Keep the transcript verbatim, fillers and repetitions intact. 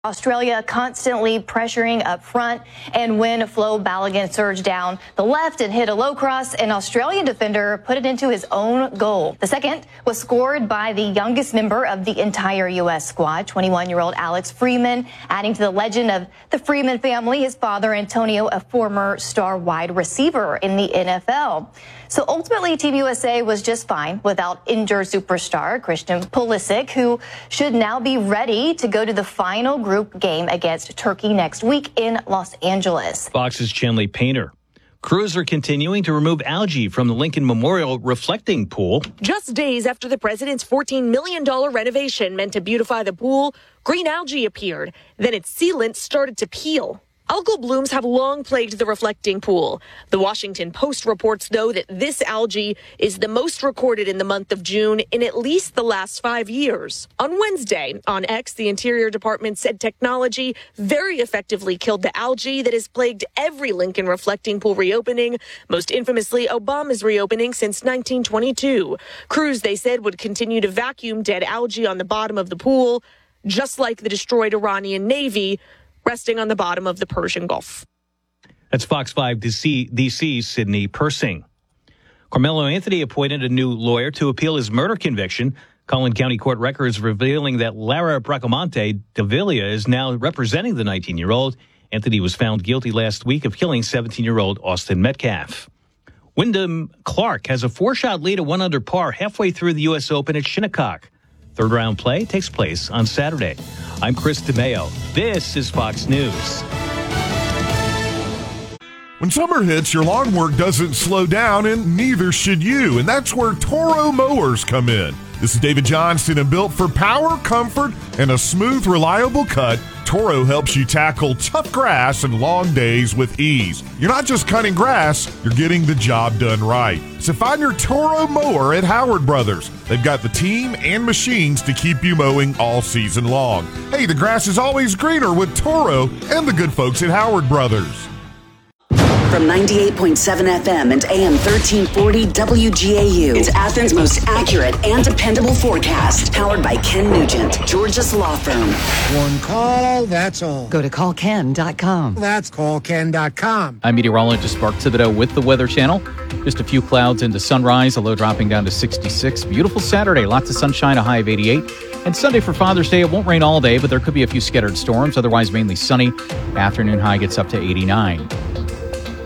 Australia constantly pressuring up front, and when Flo Balogun surged down the left and hit a low cross, an Australian defender put it into his own goal. The second was scored by the youngest member of the entire U S squad, twenty-one-year-old Alex Freeman, adding to the legend of the Freeman family. His father, Antonio, a former star wide receiver in the N F L. So ultimately, Team U S A was just fine without injured superstar Christian Pulisic, who should now be ready to go to the final group game against Turkey next week in Los Angeles. Fox's Chenley Painter. Crews are continuing to remove algae from the Lincoln Memorial reflecting pool. Just days after the president's fourteen million dollars renovation meant to beautify the pool, green algae appeared. Then its sealant started to peel. Algal blooms have long plagued the reflecting pool. The Washington Post reports, though, that this algae is the most recorded in the month of June in at least the last five years. On Wednesday, on X, the Interior Department said technology very effectively killed the algae that has plagued every Lincoln reflecting pool reopening, most infamously Obama's reopening since nineteen twenty-two. Crews, they said, would continue to vacuum dead algae on the bottom of the pool, just like the destroyed Iranian Navy, resting on the bottom of the Persian Gulf. That's Fox five D C's Sydney Persing. Carmelo Anthony appointed a new lawyer to appeal his murder conviction. Collin County Court records revealing that Lara Bracamonte Davila is now representing the nineteen-year-old. Anthony was found guilty last week of killing seventeen-year-old Austin Metcalf. Wyndham Clark has a four-shot lead at one under par halfway through the U S Open at Shinnecock. Third round play takes place on Saturday. I'm Chris DeMeo. This is Fox News. When summer hits, your lawn work doesn't slow down, and neither should you. And that's where Toro Mowers come in. This is David Johnston, and built for power, comfort, and a smooth, reliable cut, Toro helps you tackle tough grass and long days with ease. You're not just cutting grass, you're getting the job done right. So find your Toro mower at Howard Brothers. They've got the team and machines to keep you mowing all season long. Hey, the grass is always greener with Toro and the good folks at Howard Brothers. From ninety-eight point seven F M and A M thirteen forty W G A U, it's Athens' most accurate and dependable forecast. Powered by Ken Nugent, Georgia's law firm. One call, that's all. Go to call ken dot com. That's call ken dot com. I'm meteorologist Mark Thibodeau with the Weather Channel. Just a few clouds into sunrise, a low dropping down to sixty-six. Beautiful Saturday, lots of sunshine, a high of eighty-eight. And Sunday for Father's Day, it won't rain all day, but there could be a few scattered storms. Otherwise, mainly sunny. Afternoon high gets up to eighty-nine.